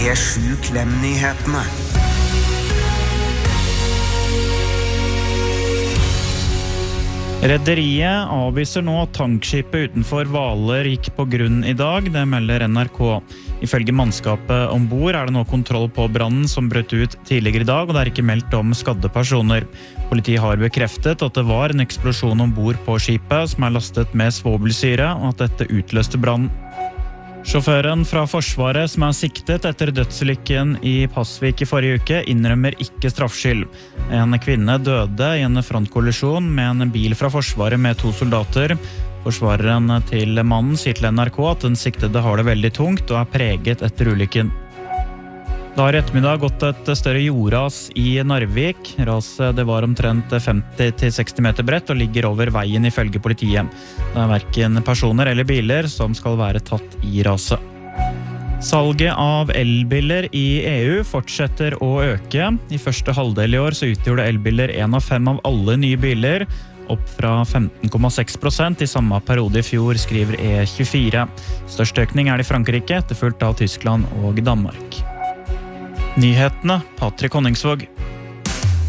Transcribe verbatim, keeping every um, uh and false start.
P sju Klem-nyhetene. Rederiet avviser nå at tankskipet utenfor Hvaler gikk på grunn i dag, det melder N R K. Ifølge mannskapet ombord er det nå kontroll på brannen som brøt ut tidligere i dag, og det er ikke meldt om skadde personer. Politiet har bekreftet at det var en eksplosjon ombord på skipet som er lastet med svovelsyre, og at dette utløste brannen. Sjåføren fra Forsvaret som er siktet etter dødsulykken i Pasvik i forrige uke innrømmer ikke straffskyld. En kvinne døde i en frontkollisjon med en bil fra Forsvaret med to soldater. Forsvareren til mannen sier til N R K at den siktede har det veldig tungt og er preget etter ulykken. Det har i ettermiddag gått et større jordras i Narvik. Raset det var omtrent femti til seksti meter bredt og ligger over veien ifølge politiet. Det er hverken personer eller biler som skal være tatt i raset. Salget av elbiler i E U fortsetter å øke. I første halvdel i år så utgjorde elbiler en av fem av alle nye biler, opp fra femten komma seks prosent i samme periode i fjor, skriver E tjuefire. Størst økning er det i Frankrike, etterfulgt av Tyskland og Danmark. Nyhetene, Patrick Honningsvåg.